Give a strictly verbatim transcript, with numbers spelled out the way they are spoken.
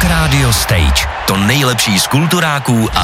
Rock Radio Stage. To nejlepší z kulturáků a